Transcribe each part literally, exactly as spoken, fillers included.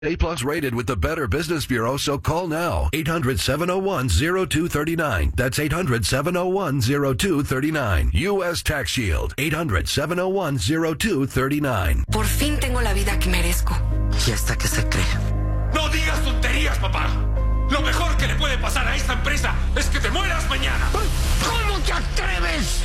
A plus rated with the Better Business Bureau, so call now. eight hundred, seven oh one, oh two three nine. That's eight hundred, seven oh one, oh two three nine. U S Tax Shield. eight hundred, seven oh one, oh two three nine. Por fin tengo la vida que merezco. ¿Y hasta que se cree? ¡No digas tonterías, papá! Lo mejor que le puede pasar a esta empresa es que te mueras mañana. ¿Cómo te atreves?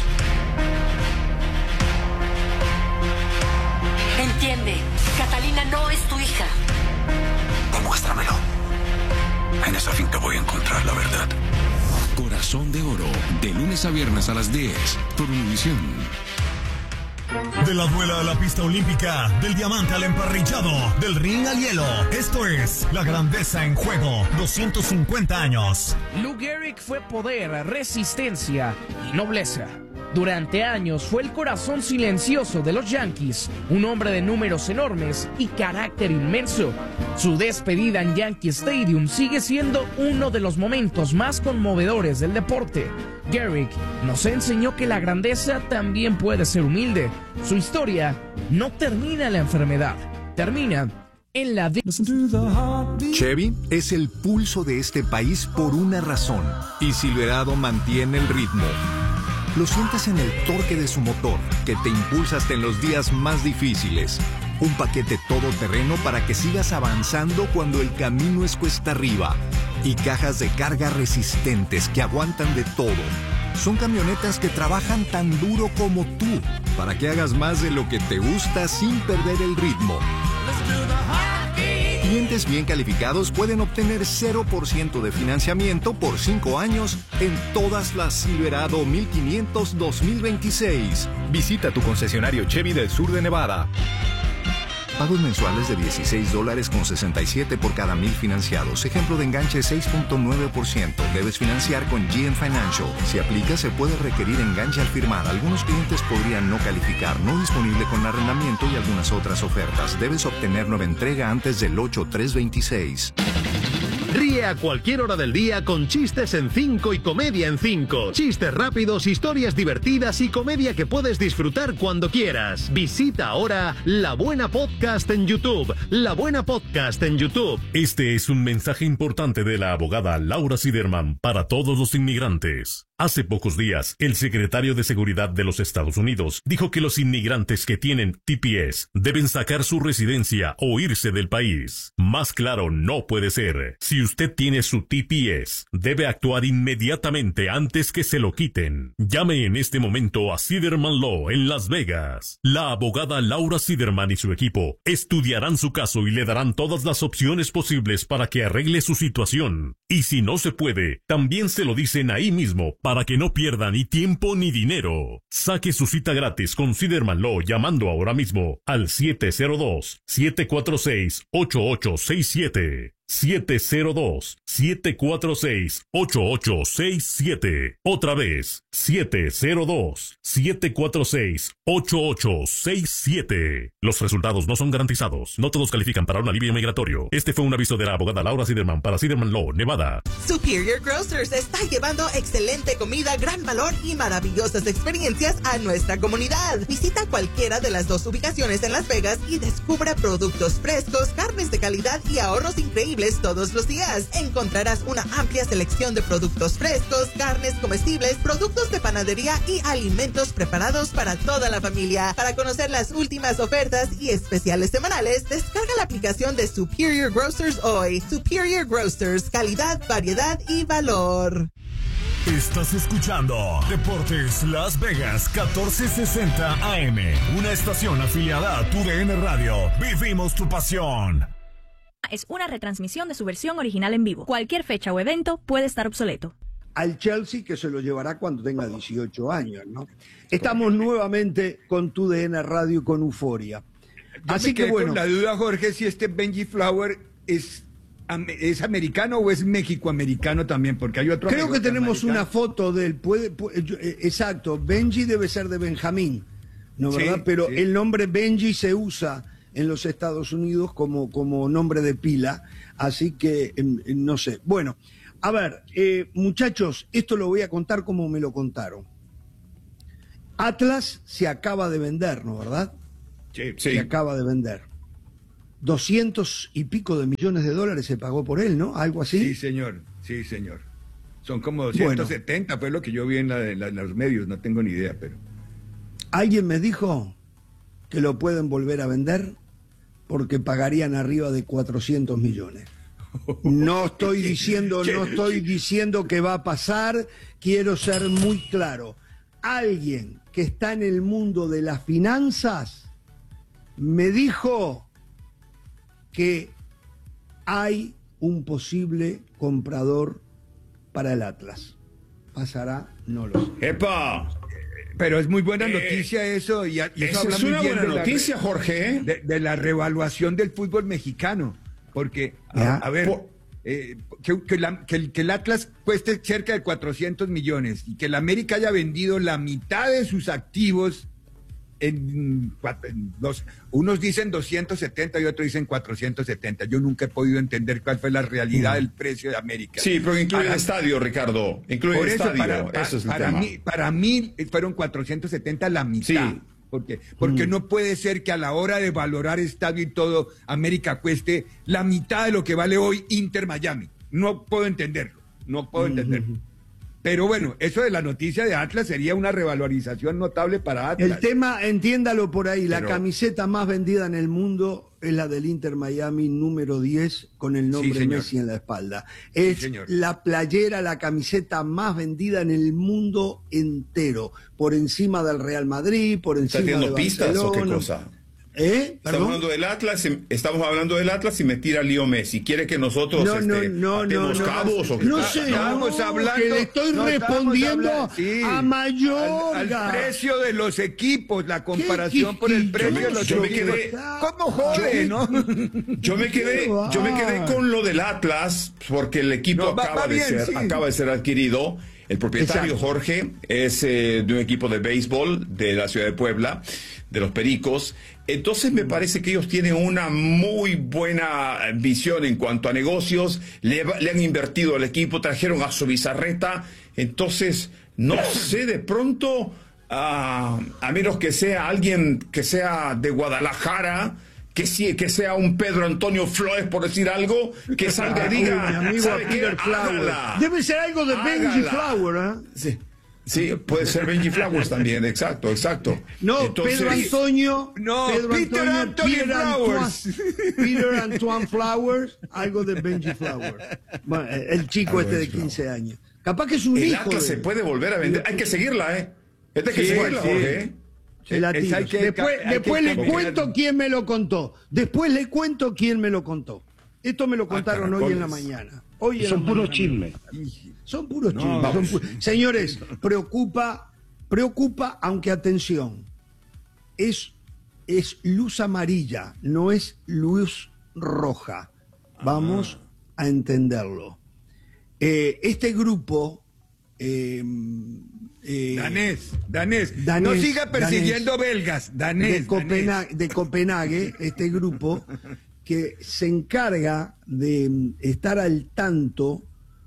Entiende, Catalina no es tu hija. Demuéstramelo. En esa finca voy a encontrar la verdad. Corazón de Oro, de lunes a viernes a las diez, por Univisión. De la duela a la pista olímpica, del diamante al emparrillado, del ring al hielo. Esto es La Grandeza en Juego, doscientos cincuenta años. Lou Gehrig fue poder, resistencia y nobleza. Durante años fue el corazón silencioso de los Yankees, un hombre de números enormes y carácter inmenso. Su despedida en Yankee Stadium sigue siendo uno de los momentos más conmovedores del deporte. Gehrig nos enseñó que la grandeza también puede ser humilde. Su historia no termina en la enfermedad, termina en la... Chevy es el pulso de este país por una razón, y Silverado mantiene el ritmo. Lo sientes en el torque de su motor, que te impulsa hasta en los días más difíciles. Un paquete todoterreno para que sigas avanzando cuando el camino es cuesta arriba. Y cajas de carga resistentes que aguantan de todo. Son camionetas que trabajan tan duro como tú, para que hagas más de lo que te gusta sin perder el ritmo. Clientes bien calificados pueden obtener cero por ciento de financiamiento por cinco años en todas las Silverado mil quinientos dos mil veintiséis. Visita tu concesionario Chevy del sur de Nevada. Pagos mensuales de dieciséis dólares con sesenta y siete por cada mil financiados. Ejemplo de enganche seis punto nueve por ciento. Debes financiar con G M Financial. Si aplica, se puede requerir enganche al firmar. Algunos clientes podrían no calificar. No disponible con arrendamiento y algunas otras ofertas. Debes obtener nueva entrega antes del ocho tres veintiséis. Ríe a cualquier hora del día con chistes en cinco y comedia en cinco. Chistes rápidos, historias divertidas y comedia que puedes disfrutar cuando quieras. Visita ahora La Buena Podcast en YouTube. La Buena Podcast en YouTube. Este es un mensaje importante de la abogada Laura Siderman para todos los inmigrantes. Hace pocos días, el secretario de Seguridad de los Estados Unidos dijo que los inmigrantes que tienen T P S deben sacar su residencia o irse del país. Más claro no puede ser. Si usted tiene su T P S, debe actuar inmediatamente antes que se lo quiten. Llame en este momento a Siderman Law en Las Vegas. La abogada Laura Siderman y su equipo estudiarán su caso y le darán todas las opciones posibles para que arregle su situación. Y si no se puede, también se lo dicen ahí mismo, para que no pierda ni tiempo ni dinero. Saque su cita gratis con Siderman Law llamando ahora mismo al siete cero dos, siete cuatro seis, ocho ocho seis siete. siete cero dos, siete cuatro seis, ocho ocho seis siete. Otra vez, siete cero dos, siete cuatro seis, ocho ocho seis siete. Los resultados no son garantizados. No todos califican para un alivio migratorio. Este fue un aviso de la abogada Laura Siderman para Siderman Law, Nevada. Superior Grocers está llevando excelente comida, gran valor y maravillosas experiencias a nuestra comunidad. Visita cualquiera de las dos ubicaciones en Las Vegas y descubra productos frescos, carnes de calidad y ahorros increíbles todos los días. Encontrarás una amplia selección de productos frescos, carnes comestibles, productos de panadería y alimentos preparados para toda la familia. Para conocer las últimas ofertas y especiales semanales, descarga la aplicación de Superior Grocers hoy. Superior Grocers, calidad, variedad y valor. Estás escuchando Deportes Las Vegas catorce sesenta A M, una estación afiliada a tu D N Radio. Vivimos tu pasión. Es una retransmisión de su versión original en vivo. Cualquier fecha o evento puede estar obsoleto. Al Chelsea, que se lo llevará cuando tenga dieciocho años, ¿no? Estamos nuevamente con tu D N Radio, con Euforia. Yo Así que bueno. Con la duda, Jorge, si este Benji Flower es, es americano o es mexicoamericano también, porque hay otro. Creo que tenemos americano. Una foto de él. Puede, puede, exacto, Benji debe ser de Benjamín, ¿no verdad? Sí, Pero sí. El nombre Benji se usa en los Estados Unidos como, como nombre de pila, así que no sé. Bueno, a ver, eh, muchachos, esto lo voy a contar como me lo contaron. Atlas se acaba de vender, ¿no verdad? Sí, sí. Se acaba de vender. doscientos y pico de millones de dólares se pagó por él, ¿no? Algo así. Sí, señor, sí, señor. Son como doscientos setenta, bueno, fue lo que yo vi en, la, en, la, en los medios, no tengo ni idea, pero... Alguien me dijo que lo pueden volver a vender porque pagarían arriba de cuatrocientos millones. No estoy diciendo, no estoy diciendo que va a pasar, quiero ser muy claro. Alguien que está en el mundo de las finanzas me dijo que hay un posible comprador para el Atlas. ¿Pasará? No lo sé. ¡Epa! Pero es muy buena noticia eh, eso. Y, y eso habla es muy una bien buena de noticia, la, Jorge. De, de la revaluación del fútbol mexicano. Porque, a, a ver, Por... eh, que, que, la, que, el, que el Atlas cueste cerca de cuatrocientos millones y que el América haya vendido la mitad de sus activos en, en dos, unos dicen doscientos setenta y otros dicen cuatrocientos setenta. Yo nunca he podido entender cuál fue la realidad mm. del precio de América. Sí, pero incluye para, el estadio, Ricardo. Incluye el eso, estadio. Para, para, eso es el para tema. Mí, para mí fueron cuatrocientos setenta la mitad. Sí. Porque, porque mm. no puede ser que a la hora de valorar estadio y todo, América cueste la mitad de lo que vale hoy Inter Miami. No puedo entenderlo. No puedo mm. entenderlo. Pero bueno, eso de la noticia de Atlas sería una revalorización notable para Atlas. El tema, entiéndalo por ahí, la Pero... camiseta más vendida en el mundo es la del Inter Miami número diez con el nombre sí, Messi en la espalda. Es sí, la playera, la camiseta más vendida en el mundo entero, por encima del Real Madrid, por encima de Barcelona. ¿Estás haciendo pistas o qué cosa? ¿Eh? Estamos hablando del Atlas, estamos hablando del Atlas y me tira Leo Messi. ¿Quiere que nosotros no, no, este, no, atemos no, cabos no, o qué? No sé, estamos no, hablando, que le estoy no, respondiendo hablando, sí, a Mayorga. Al, al precio de los equipos, la comparación por el precio de los yo me equipos. Quedé, ¿Cómo jode, yo, no? Yo me quedé, yo me quedé con lo del Atlas porque el equipo no, acaba, va, va de bien, ser, sí. acaba de ser adquirido. El propietario, Exacto. Jorge, es eh, de un equipo de béisbol de la ciudad de Puebla, de los Pericos. Entonces me parece que ellos tienen una muy buena visión en cuanto a negocios. Le, le han invertido al equipo, trajeron a su Bizarreta. Entonces, no sé, de pronto, uh, a menos que sea alguien que sea de Guadalajara, que sí, que sea un Pedro Antonio Flores, por decir algo, que salga y diga, mi amigo ¿sabe qué? Flower. Debe ser algo de Hágala. Benji Flower, ¿eh? Sí. Sí, puede ser Benji Flowers también, exacto, exacto. No, Entonces, Pedro Antonio, no, Pedro Peter Antonio, Anthony Peter Flowers. Antoine, Peter Antoine Flowers, algo de Benji Flowers. Bueno, el chico algo este de quince años. Capaz que es un el hijo. El Atlas de... se puede volver a vender. Hay que seguirla, ¿eh? Este hay que sí, seguirla, sí. Jorge, ¿eh? Se la tiro. que, después hay después que le cambiar. cuento quién me lo contó. Después le cuento quién me lo contó. Esto me lo contaron ah, hoy en la mañana. Hoy en son la puros mañana. chismes. Son puros No, chismes. Son pu... Señores, preocupa, preocupa, aunque atención, es, es luz amarilla, no es luz roja. Vamos ah. a entenderlo. Eh, este grupo... Eh, eh, danés, danés, danés, no siga persiguiendo danés, belgas, danés de, Copenhague, de Copenhague, este grupo que se encarga de estar al tanto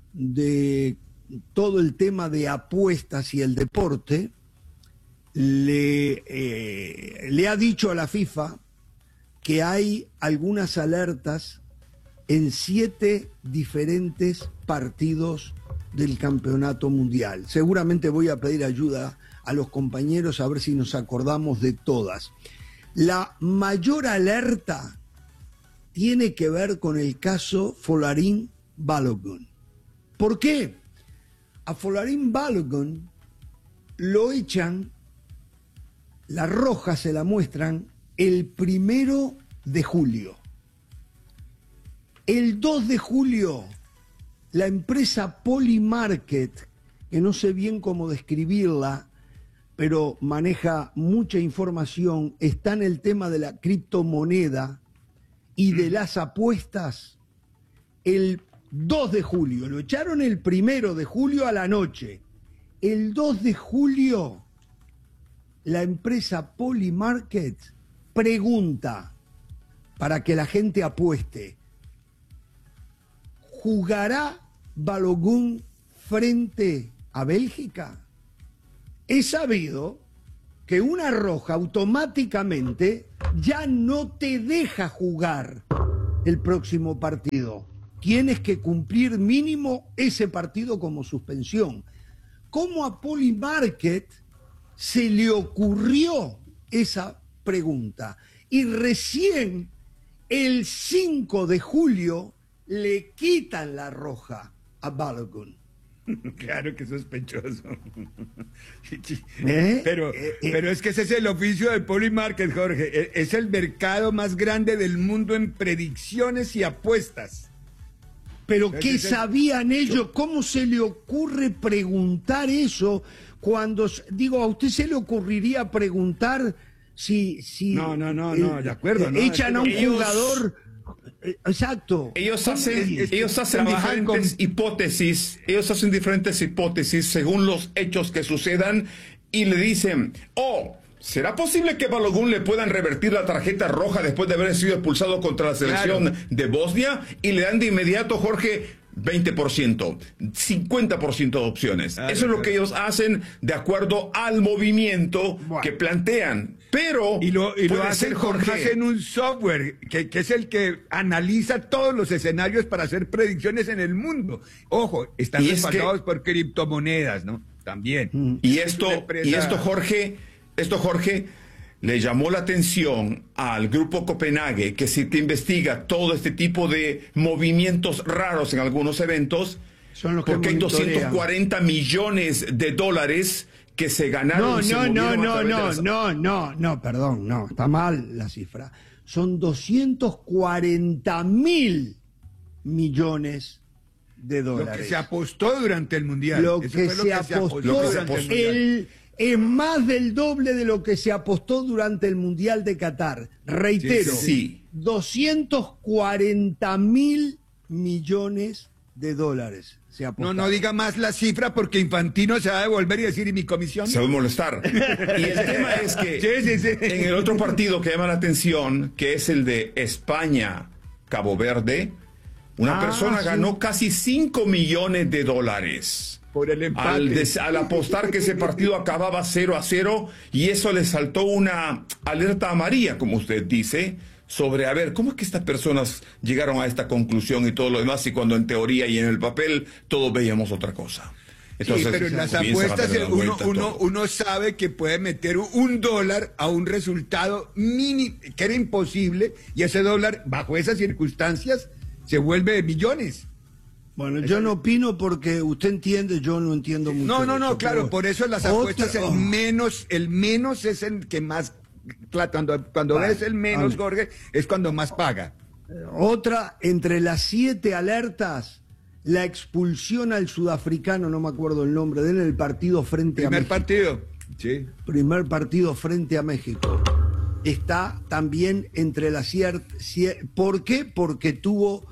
de todo el tema de apuestas y el deporte, le, eh, le ha dicho a la FIFA que hay algunas alertas en siete diferentes partidos del campeonato mundial. Seguramente voy a pedir ayuda a los compañeros a ver si nos acordamos de todas. La mayor alerta tiene que ver con el caso Folarin Balogun. ¿Por qué? A Folarin Balogun lo echan, la roja se la muestran el primero de julio. El dos de julio la empresa Polymarket, que no sé bien cómo describirla, pero maneja mucha información, está en el tema de la criptomoneda y de las apuestas. El dos de julio, lo echaron el primero de julio a la noche. El dos de julio, la empresa Polymarket pregunta para que la gente apueste: ¿jugará Balogun frente a Bélgica? Es sabido que una roja automáticamente ya no te deja jugar el próximo partido. Tienes que cumplir mínimo ese partido como suspensión. ¿Cómo a Polymarket se le ocurrió esa pregunta? Y recién el cinco de julio le quitan la roja a Balogun. Claro que sospechoso. ¿Eh? Pero, eh, pero es que ese es el oficio del Polymarket, Jorge. Es el mercado más grande del mundo en predicciones y apuestas. Pero ¿qué sabían ellos? ¿Cómo se le ocurre preguntar eso cuando, digo, a usted se le ocurriría preguntar si... si no, no, no, no, eh, de acuerdo. No, echan a un ellos... jugador... Exacto. Ellos hacen, es, es ellos hacen diferentes con... hipótesis, ellos hacen diferentes hipótesis según los hechos que sucedan y le dicen, oh, ¿será posible que Balogun le puedan revertir la tarjeta roja después de haber sido expulsado contra la selección claro. de Bosnia? Y le dan de inmediato, Jorge, veinte por ciento, cincuenta por ciento de opciones. Ah, Eso es lo que ellos hacen de acuerdo al movimiento bueno. que plantean. Pero y lo, y lo hacen, Jorge, hacen un software que, que es el que analiza todos los escenarios para hacer predicciones en el mundo. Ojo, están respaldados es que... por criptomonedas, ¿no? También. Y esto, empresa... y esto, Jorge, esto, Jorge, le llamó la atención al grupo Copenhague, que si te investiga todo este tipo de movimientos raros en algunos eventos, son los que porque hay doscientos cuarenta millones de dólares que se ganaron. No, y se no, no, no, no, las... no, no, no, perdón, no, está mal la cifra. Son doscientos cuarenta mil millones de dólares. Lo que se apostó durante el Mundial. Lo, que, se, lo que apostó, se apostó durante el, el es más del doble de lo que se apostó durante el Mundial de Qatar. Reitero, sí, sí. doscientos cuarenta mil millones de dólares. Se no, no diga más la cifra porque Infantino se va a devolver y decir, ¿y mi comisión? Se va a molestar. Y el tema es que sí, sí, sí. en el otro partido que llama la atención, que es el de España-Cabo Verde, una ah, persona sí. ganó casi cinco millones de dólares. Por el empate. Al, des, al apostar que ese partido acababa cero a cero, y eso le saltó una alerta amarilla, como usted dice, sobre, a ver, ¿cómo es que estas personas llegaron a esta conclusión y todo lo demás, y cuando en teoría y en el papel todos veíamos otra cosa? Entonces, sí, pero en las apuestas uno, uno, uno sabe que puede meter un dólar a un resultado mínimo, que era imposible, y ese dólar, bajo esas circunstancias, se vuelve de millones. Bueno, yo no opino porque usted entiende, yo no entiendo mucho. No, no, no, eso, claro, por eso las apuestas, otra, oh. el menos, el menos es el que más, cuando, cuando vale, ves el menos, vale. Jorge, es cuando más paga. Otra, entre las siete alertas, la expulsión al sudafricano, no me acuerdo el nombre de él, en el partido frente Primer a México. Primer partido, sí. Primer partido frente a México. Está también entre las siete, ¿por qué? Porque tuvo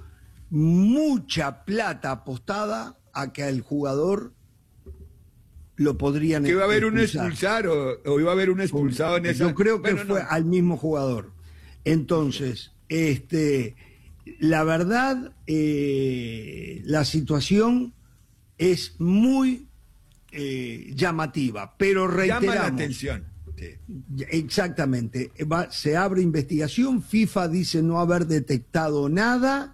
mucha plata apostada a que al jugador lo podrían que iba a haber expulsar. un expulsar o, o iba a haber un expulsado en esa. Yo creo que bueno, fue no. al mismo jugador. Entonces, este, la verdad, eh, la situación es muy eh, llamativa, pero reiteramos. Llama la atención. Sí. Exactamente. Va, se abre investigación. FIFA dice no haber detectado nada.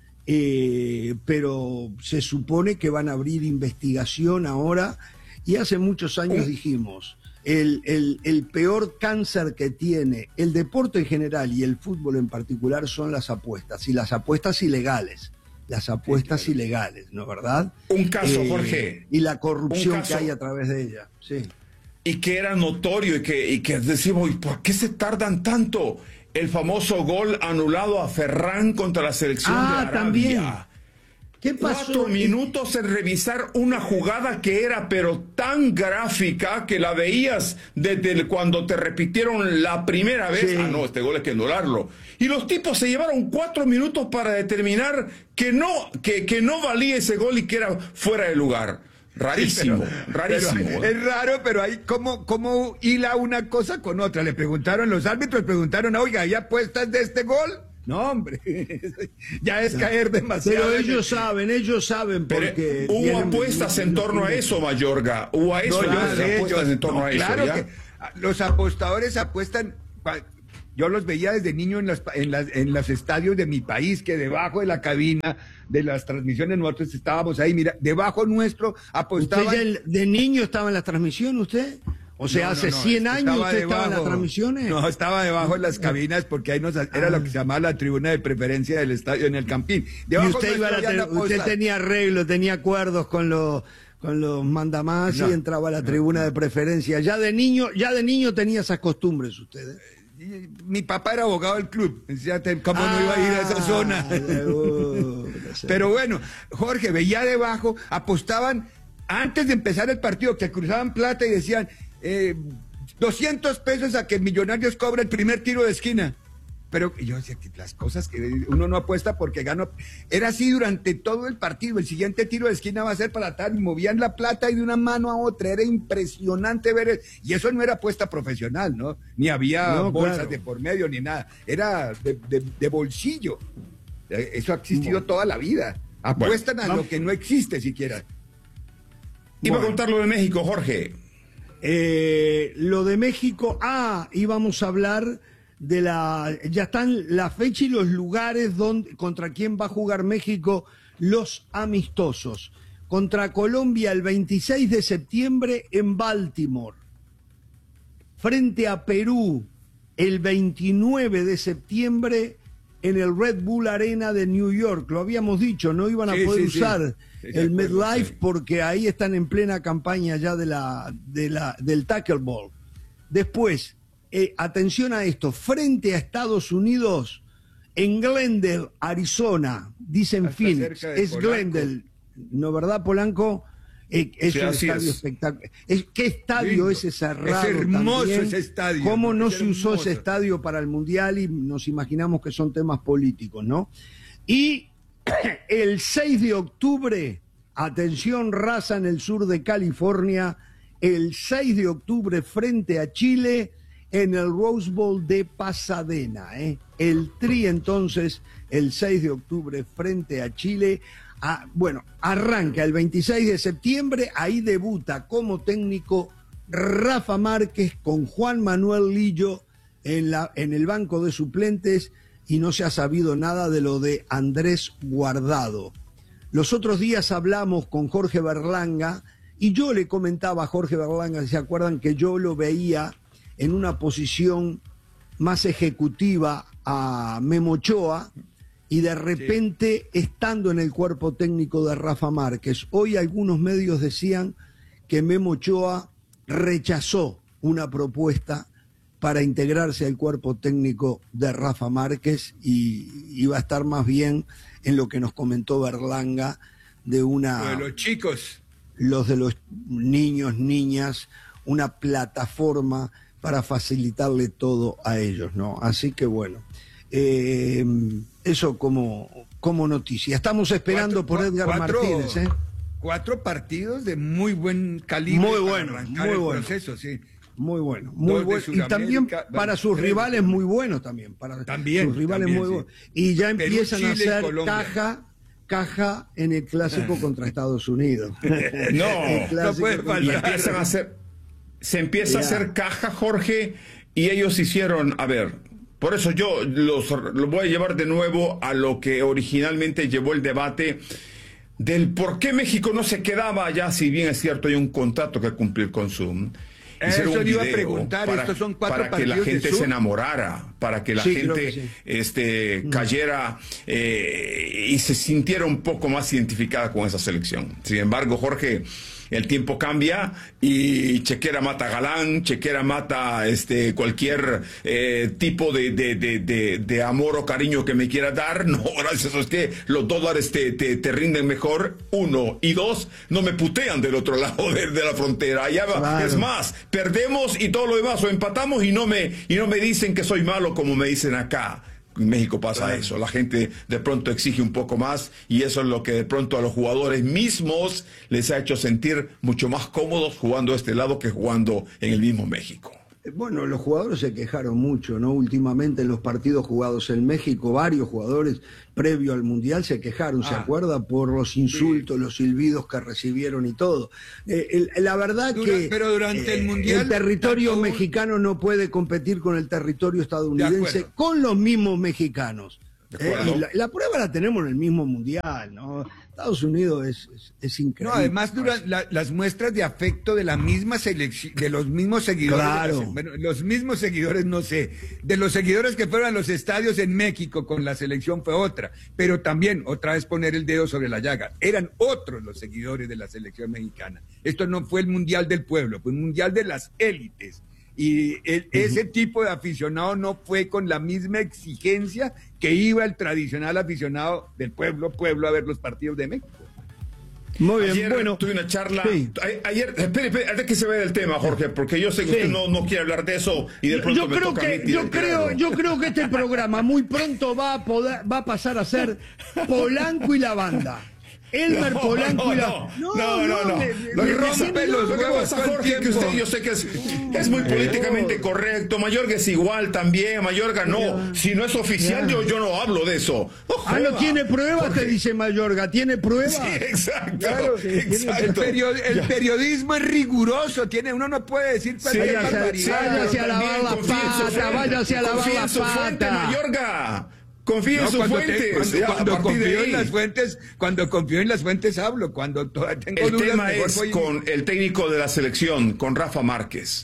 Eh, pero se supone que van a abrir investigación ahora, y hace muchos años dijimos, el, el, el peor cáncer que tiene el deporte en general y el fútbol en particular son las apuestas, y las apuestas ilegales, las apuestas sí, claro. ilegales, ¿no es verdad? Un caso, eh, Jorge. Y la corrupción que hay a través de ella, sí. Y que era notorio, y que, y que decimos, ¿por qué se tardan tanto? El famoso gol anulado a Ferran contra la selección ah, de Arabia. También. ¿Qué pasó? Cuatro minutos en revisar una jugada que era pero tan gráfica que la veías desde el, cuando te repitieron la primera vez. Sí. Ah, no, este gol hay que anularlo. Y los tipos se llevaron cuatro minutos para determinar que no, que, que no valía ese gol y que era fuera de lugar. Rarísimo, sí, pero, rarísimo. Pero, es raro, pero hay cómo, cómo hila una cosa con otra. Le preguntaron, los árbitros preguntaron, oiga, ¿hay apuestas de este gol? No, hombre, ya es caer demasiado. Pero ellos saben, ellos saben porque... Pero hubo apuestas en torno a eso, Mayorga. Hubo a eso, no, apuestas ellos, en torno no, a eso. Claro ¿ya? que Los apostadores apuestan, yo los veía desde niño en, las, en, las, en los estadios de mi país, que debajo de la cabina de las transmisiones nosotros estábamos ahí, mira, debajo nuestro apostaban. ¿Usted ya de niño estaba en la transmisión, usted? O sea, no, hace no, no, cien años usted debajo, estaba en las transmisiones. No, estaba debajo de las cabinas porque ahí nos, era ah. lo que se llamaba la tribuna de preferencia del estadio en el Campín. Debajo y usted, iba a la usted tenía arreglo, tenía acuerdos con los con los mandamás no, y entraba a la tribuna no, de preferencia. Ya de niño, ya de niño tenía esas costumbres usted. ¿eh? Mi papá era abogado del club, ¿cómo ah, no iba a ir a esa zona? Uh, Pero bueno, Jorge, veía debajo, apostaban antes de empezar el partido, que cruzaban plata y decían eh, doscientos pesos a que Millonarios cobra el primer tiro de esquina. Pero yo decía que las cosas que uno no apuesta porque gano, era así durante todo el partido. El siguiente tiro de esquina va a ser para tal, y movían la plata y de una mano a otra. Era impresionante ver, el, y eso no era apuesta profesional, ¿no? Ni había no, bolsas claro. de por medio ni nada. Era de, de, de bolsillo. Eso ha existido no. toda la vida. Apuestan bueno, a no. lo que no existe siquiera. Iba bueno. a contar lo de México, Jorge. Eh, lo de México, ah, íbamos a hablar de la, ya están la fecha y los lugares donde, contra quién va a jugar México los amistosos. Contra Colombia el veintiséis de septiembre en Baltimore. Frente a Perú el veintinueve de septiembre en el Red Bull Arena de New York. Lo habíamos dicho, no iban a sí, poder sí, usar sí. el MetLife porque ahí están en plena campaña ya de la, de la, del Tackle Bowl. Después, eh, atención a esto, frente a Estados Unidos, en Glendale, Arizona, dicen hasta Phoenix, es Polanco. Glendale, ¿no verdad, Polanco? Eh, es sí, un estadio espectacular. Es, ¿Qué estadio Lindo. ese cerrado? Es hermoso también? ese estadio. ¿Cómo no es se usó ese estadio para el Mundial? Y nos imaginamos que son temas políticos, ¿no? Y el seis de octubre, atención raza en el sur de California, el seis de octubre frente a Chile en el Rose Bowl de Pasadena, ¿eh? El Tri entonces, el seis de octubre frente a Chile. Ah, bueno, arranca el veintiséis de septiembre, ahí debuta como técnico Rafa Márquez con Juan Manuel Lillo en, la, en el banco de suplentes y no se ha sabido nada de lo de Andrés Guardado. Los otros días hablamos con Jorge Berlanga y yo le comentaba a Jorge Berlanga, ¿se acuerdan que yo lo veía en una posición más ejecutiva a Memo Ochoa? Y de repente, sí. estando en el cuerpo técnico de Rafa Márquez, hoy algunos medios decían que Memo Ochoa rechazó una propuesta para integrarse al cuerpo técnico de Rafa Márquez y iba a estar más bien en lo que nos comentó Berlanga de una... Lo de los chicos. Los de los niños, niñas, una plataforma para facilitarle todo a ellos, ¿no? Así que bueno... Eh, eso como, como noticia. Estamos esperando cuatro, por Edgar cuatro, Martínez. ¿eh? Cuatro partidos de muy buen calibre. Muy bueno, muy bueno. Proceso, sí. Muy bueno, muy bueno. Y también para sus rivales muy buenos también. Para también, sus rivales también, muy sí. buenos. Y ya Perú, empiezan Chile, a hacer Colombia. caja, caja en el clásico contra Estados Unidos. No, no puede faltar. Y empiezan a hacer, se empieza yeah. a hacer caja, Jorge, y ellos hicieron, a ver... Por eso yo los, los voy a llevar de nuevo a lo que originalmente llevó el debate del por qué México no se quedaba allá, si bien es cierto hay un contrato que cumplir con Zoom. Eso un iba a preguntar, para, estos son cuatro para que la gente se enamorara, para que la sí, gente sí. este, cayera eh, y se sintiera un poco más identificada con esa selección. Sin embargo, Jorge, el tiempo cambia y Chequera mata Galán, Chequera mata este cualquier eh, tipo de, de, de, de, de amor o cariño que me quiera dar. No, gracias a usted, los dólares te, te, te rinden mejor, uno. Y dos, no me putean del otro lado de, de la frontera. Allá va. Claro. Es más, perdemos y todo lo demás, o empatamos y no me, y no me dicen que soy malo como me dicen acá. En México pasa claro. eso, la gente de pronto exige un poco más y eso es lo que de pronto a los jugadores mismos les ha hecho sentir mucho más cómodos jugando a este lado que jugando en el mismo México. Bueno, los jugadores se quejaron mucho, ¿no? Últimamente en los partidos jugados en México, varios jugadores previo al Mundial se quejaron, ah, ¿se acuerda? Por los insultos, sí, los silbidos que recibieron y todo. Eh, el, la verdad Dura, que pero durante eh, el Mundial el territorio tanto... mexicano no puede competir con el territorio estadounidense con los mismos mexicanos. Eh, y la, la prueba la tenemos en el mismo Mundial, ¿no? Estados Unidos es, es, es increíble. No, además duran la, las muestras de afecto de la misma selección, de los mismos seguidores, claro. de la, bueno, los mismos seguidores, no sé, de los seguidores que fueron a los estadios en México con la selección fue otra, pero también otra vez poner el dedo sobre la llaga, eran otros los seguidores de la selección mexicana. Esto no fue el Mundial del pueblo, fue un Mundial de las élites. Y el, uh-huh. ese tipo de aficionado no fue con la misma exigencia que iba el tradicional aficionado del pueblo, pueblo a ver los partidos de México. Muy bien, ayer bueno. Tuve una charla. Sí. Ayer, espere, espere, antes que se vaya del tema, Jorge, porque yo sé que sí. usted no, no quiere hablar de eso y de pronto yo me creo toca que, a mí yo creo, yo creo que este programa muy pronto va a poder, va a pasar a ser Polanco y la banda. Elmer no, Polanco no, y la... No, no, no, no. Lo que pasa, lo que pasa, Jorge, que usted, yo sé que es, es muy políticamente correcto. Mayorga es igual también, Mayorga no. Si no es oficial, yo, yo no hablo de eso. No ah, no tiene pruebas, te dice Mayorga, ¿tiene pruebas? Sí, exacto. Claro, exacto. El, perio, el periodismo es riguroso, tiene, uno no puede decir cualquier sí, barbaridad. Váyase a lavar la pata, váyase a lavar la pata. Mayorga. Confío no, en sus cuando fuentes. Te, cuando cuando confío en las fuentes, cuando confío en las fuentes hablo. Cuando tengo el dudas, tema es voy... con el técnico de la selección, con Rafa Márquez.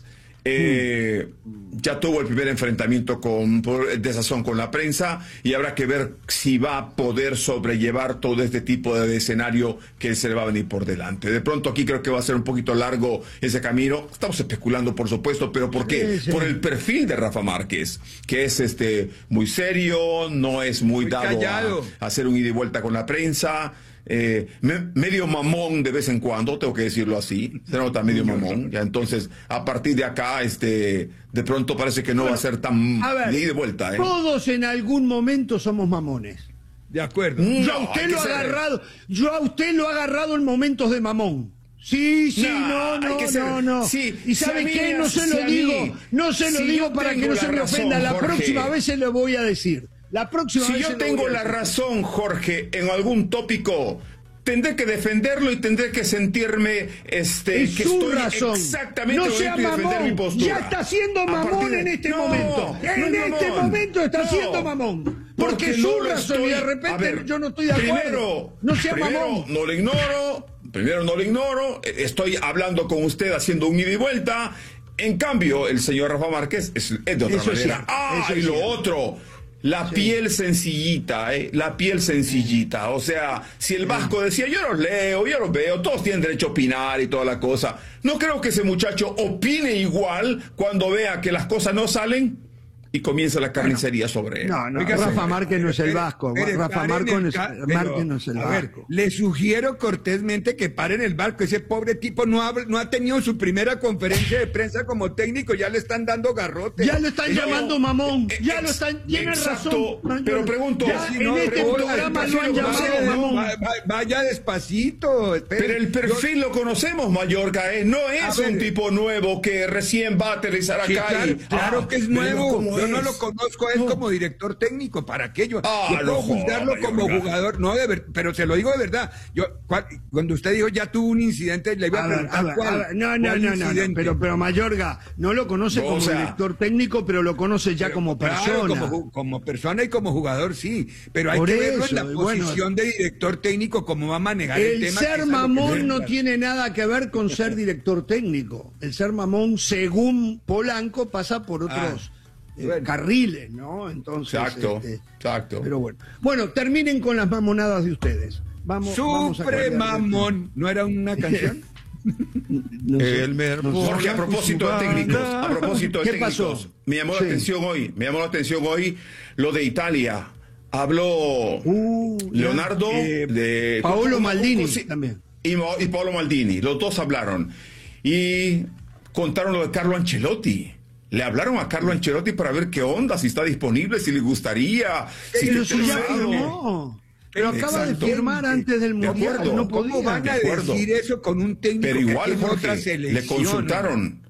Eh, mm. Ya tuvo el primer enfrentamiento con por desazón con la prensa y habrá que ver si va a poder sobrellevar todo este tipo de escenario que se le va a venir por delante. De pronto aquí creo que va a ser un poquito largo ese camino. Estamos especulando, por supuesto, pero ¿por qué? Sí, sí. Por el perfil de Rafa Márquez, que es este muy serio, no es muy, muy dado a, a hacer un ida y vuelta con la prensa. Eh, me, medio mamón de vez en cuando, tengo que decirlo así, se nota medio mamón, ya entonces a partir de acá, este, de pronto parece que no bueno, va a ser tan a de ida y vuelta. ¿eh? Todos en algún momento somos mamones. De acuerdo. No, yo a usted lo ha agarrado, yo a usted lo ha agarrado en momentos de mamón. Sí, sí, no, no, no, no, no. Sí, y ¿sabe si qué? No se si lo digo, mí, no se lo si digo para que no se me razón, ofenda. La Jorge. próxima vez se lo voy a decir. La próxima si vez yo se tengo lo voy a la decir. razón, Jorge, en algún tópico, tendré que defenderlo y tendré que sentirme este es que su estoy razón. Exactamente no sea defender mi postura. Ya está siendo mamón de... en este no, momento. No en este mamón. momento está no, siendo mamón. Porque, porque es su no razón estoy... y de repente ver, yo no estoy de acuerdo. Primero, no sea primero mamón. No lo ignoro. Primero no lo ignoro. Estoy hablando con usted haciendo un ida y vuelta. En cambio, el señor Rafa Márquez es, es de otra eso manera. Sí, ah, y lo sí. otro. La sí. piel sencillita, ¿eh? La piel sencillita. O sea, si el Vasco decía, yo los leo, yo los veo, todos tienen derecho a opinar y toda la cosa. No creo que ese muchacho opine igual cuando vea que las cosas no salen y comienza la carnicería bueno, sobre él. No, no, Oiga, Rafa Márquez no es el Vasco. Pero, Rafa Márquez no, es, no es el Vasco. Ver, le sugiero cortésmente que paren el barco. Ese pobre tipo no ha, no ha tenido su primera conferencia de prensa como técnico. Ya le están dando garrote. Ya lo están no, llamando mamón. Eh, ya lo están. Tiene razón. Pero pregunto. Ya, si en no, este programa lo han llamado vaya, mamón. Va, va, vaya despacito. Espere. Pero el perfil Yo, lo conocemos, Mayorga. ¿eh? No es ver, un tipo nuevo que recién va a aterrizar acá. Sí, claro, y, claro ah, que es nuevo. Yo es? no lo conozco. Él no. como director técnico, ¿para qué? Yo, ah, yo puedo juzgarlo joder, como Mayorga. jugador, no de ver, pero se lo digo de verdad. Yo cuando usted dijo ya tuvo un incidente, le iba a, a preguntar ver, a cuál. Ver, no, no, no, no, no, pero pero Mayorga no lo conoce no, como o sea, director técnico, pero lo conoce ya pero, como persona. Claro, como, como persona y como jugador sí, pero hay Por que eso, verlo en la posición bueno, de director técnico cómo va a manejar el, el tema. El ser mamón no tiene nada que ver con ser director técnico. El ser mamón, según Polanco, pasa por otros ah. Eh, bueno. carriles, ¿no? Entonces, exacto, este, exacto. Pero bueno, bueno, terminen con las mamonadas de ustedes. Vamos, Supre vamos a mamón, ¿no era una canción? no sé, el no sé. Jorge, a propósito de técnicos, a propósito de ¿Qué técnicos, pasó? me llamó la sí. atención hoy, me llamó la atención hoy lo de Italia. Habló uh, Leonardo eh, de Paolo ¿cómo, Maldini cómo, cómo, también. Y, y Paolo Maldini, los dos hablaron y contaron lo de Carlo Ancelotti. Le hablaron a Carlo Ancelotti para ver qué onda, si está disponible, si le gustaría, si pero está si ya firmó. Pero acaba Exacto. de firmar antes del Mundial. De acuerdo. No podía. ¿Cómo van a decir eso con un técnico pero igual, que tiene Jorge, otra selección? Le consultaron.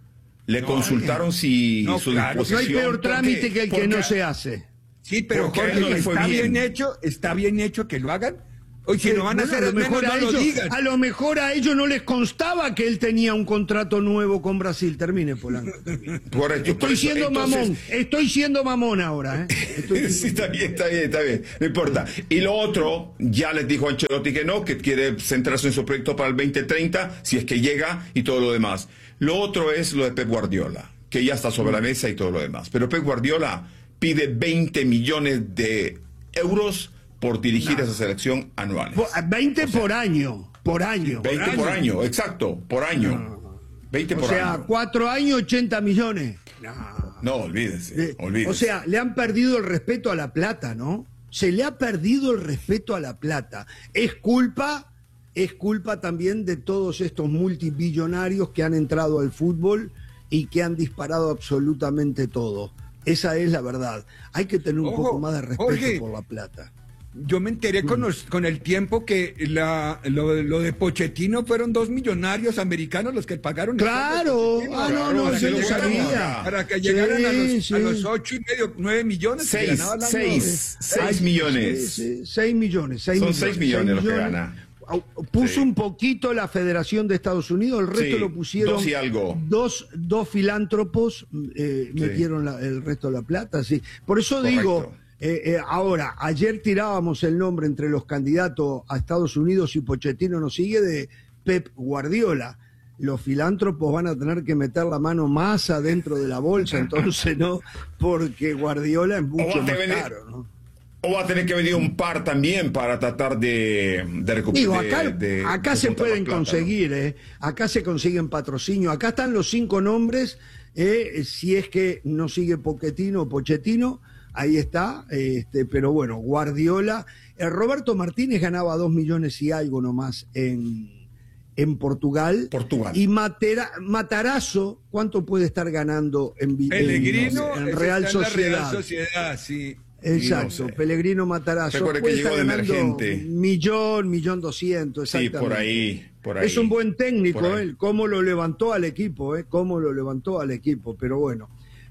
Le no, consultaron si no, su claro, disposición... No hay peor trámite que el que no se hace. Sí, pero Jorge, no está bien. bien hecho, está bien hecho que lo hagan. Oye, si sí, lo van a bueno, hacer, a lo mejor menos a no ellos, lo digan. A lo mejor a ellos no les constaba que él tenía un contrato nuevo con Brasil. Termine, Polanco. Termine. Correcto, estoy eso, siendo entonces... mamón, estoy siendo mamón ahora. ¿eh? Estoy... sí, está bien, está bien, está bien, no importa. Y lo otro, ya les dijo Ancelotti que no, que quiere centrarse en su proyecto para el veinte treinta, si es que llega y todo lo demás. Lo otro es lo de Pep Guardiola, que ya está sobre la mesa y todo lo demás. Pero Pep Guardiola pide veinte millones de euros por dirigir no. esa selección anual. veinte o sea, por año, por año. veinte por año, por año exacto, por año. No. veinte por o sea, año. cuatro años, ochenta millones. No, no olvídese, olvídese. O sea, le han perdido el respeto a la plata, ¿no? Se le ha perdido el respeto a la plata. Es culpa, es culpa también de todos estos multibillonarios que han entrado al fútbol y que han disparado absolutamente todo. Esa es la verdad. Hay que tener un Ojo, poco más de respeto Jorge, por la plata. Yo me enteré con, los, con el tiempo que la, lo, lo de Pochettino fueron dos millonarios americanos los que pagaron. Claro, ah, no, no, para yo que lo sabía. Para que llegaran sí, a, los, sí. a los ocho y medio, nueve millones. Seis, seis, seis millones. Sí, sí, seis millones. Seis Son millones, seis millones los que gana. Puso sí. un poquito la Federación de Estados Unidos, el resto sí, lo pusieron dos y algo. Dos, dos filántropos eh, sí. metieron la, el resto de la plata, sí. Por eso Correcto. digo, eh, eh, ahora, ayer tirábamos el nombre entre los candidatos a Estados Unidos y Pochettino nos sigue de Pep Guardiola. Los filántropos van a tener que meter la mano más adentro de la bolsa, entonces, ¿no? Porque Guardiola es mucho más caro, ¿no? O va a tener que venir un par también para tratar de, de recuperar. Digo, acá, de, de, acá de se pueden plata, conseguir, ¿no? ¿eh? Acá se consiguen patrocinios. Acá están los cinco nombres. Eh, si es que no sigue Pochettino o Pochettino, ahí está. Este, pero bueno, Guardiola. Eh, Roberto Martínez ganaba dos millones y algo nomás en, en Portugal. Portugal. Y Matera, Matarazzo, ¿cuánto puede estar ganando en, Pellegrino, en, en Real Sociedad? Real Sociedad, sí. Exacto, no sé. Pellegrino Matarazzo. Recuerde que llegó de emergente. Millón, millón doscientos, exactamente. Sí, por ahí, por ahí. Es un buen técnico, él, cómo lo levantó al equipo, eh, cómo lo levantó al equipo, pero bueno.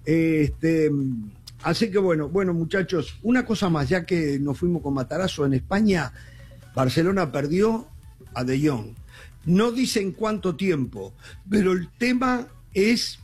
Este, así que bueno, bueno muchachos, una cosa más, ya que nos fuimos con Matarazzo en España, Barcelona perdió a De Jong. No dicen cuánto tiempo, pero el tema es...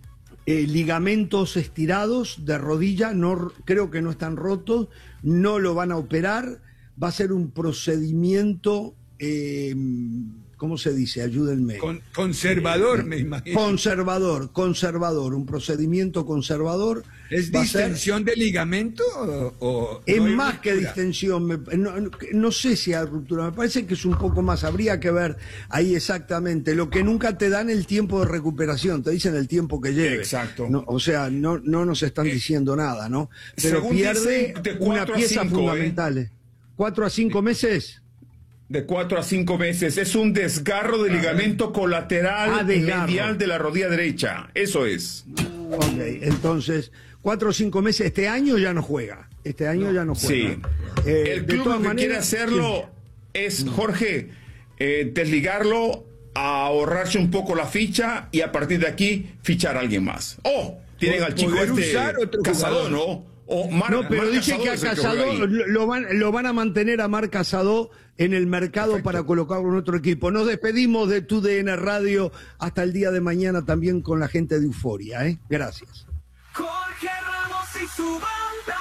Eh, ligamentos estirados de rodilla, no, creo que no están rotos, no lo van a operar, va a ser un procedimiento, eh, ¿cómo se dice? Ayúdenme. Con, conservador, eh, me imagino. Conservador, conservador, un procedimiento conservador. ¿Es distensión de ligamento o...? o es no más que distensión, me, no, no, no sé si hay ruptura, me parece que es un poco más, habría que ver ahí exactamente, lo que nunca te dan el tiempo de recuperación, te dicen el tiempo que lleve. Exacto. No, o sea, no, no nos están diciendo nada, ¿no? Pero Según pierde una pieza cinco, fundamental. ¿eh? ¿Cuatro a cinco meses? De cuatro a cinco meses. Es un desgarro de ligamento colateral ah, desgarro. medial de la rodilla derecha. Eso es. Ok, entonces, cuatro o cinco meses. Este año ya no juega. Este año no. ya no juega. Sí. Eh, El club lo que maneras, quiere hacerlo sí. es, Jorge, eh, desligarlo, a ahorrarse un poco la ficha y a partir de aquí fichar a alguien más. Oh, tienen al chico este Casado, ¿no? O Mar, no, pero Mar dice Casado que a Casado lo van, lo van a mantener a Mar Casado en el mercado Perfecto. para colocarlo en otro equipo. Nos despedimos de tu D N Radio hasta el día de mañana también con la gente de Euforia, ¿eh? Gracias. Jorge Ramos y su banda,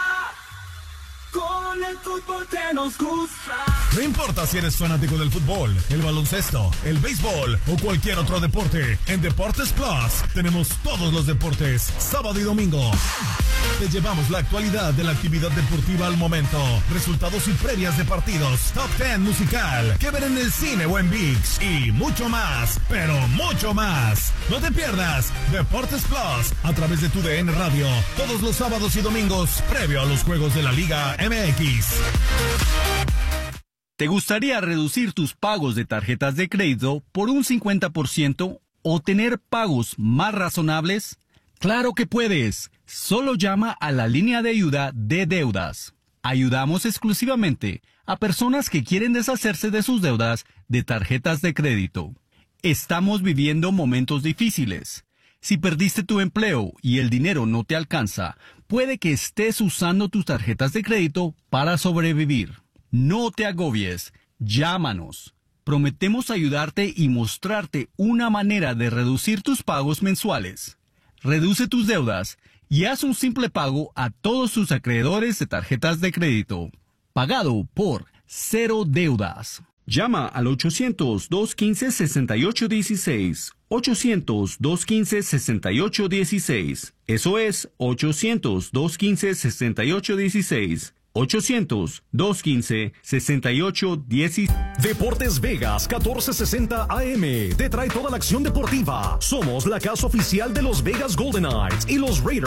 con el fútbol que nos gusta. No importa si eres fanático del fútbol, el baloncesto, el béisbol o cualquier otro deporte, en Deportes Plus tenemos todos los deportes, sábado y domingo. Te llevamos la actualidad de la actividad deportiva al momento, resultados y previas de partidos, top ten musical, que ver en el cine o en ViX y mucho más, pero mucho más. No te pierdas Deportes Plus a través de tu D N Radio, todos los sábados y domingos, previo a los juegos de la Liga M X. ¿Te gustaría reducir tus pagos de tarjetas de crédito por un cincuenta por ciento o tener pagos más razonables? ¡Claro que puedes! Solo llama a la línea de ayuda de deudas. Ayudamos exclusivamente a personas que quieren deshacerse de sus deudas de tarjetas de crédito. Estamos viviendo momentos difíciles. Si perdiste tu empleo y el dinero no te alcanza, puede que estés usando tus tarjetas de crédito para sobrevivir. No te agobies. Llámanos. Prometemos ayudarte y mostrarte una manera de reducir tus pagos mensuales. Reduce tus deudas y haz un simple pago a todos tus acreedores de tarjetas de crédito. Pagado por Cero Deudas. Llama al ochocientos, dos quince, sesenta y ocho dieciséis. ochocientos, dos quince, sesenta y ocho dieciséis. Eso es ochocientos, dos quince, sesenta y ocho dieciséis. ochocientos, dos quince, sesenta y ocho dieciséis. Deportes Vegas catorce sesenta A M te trae toda la acción deportiva. Somos la casa oficial de los Vegas Golden Knights y los Raiders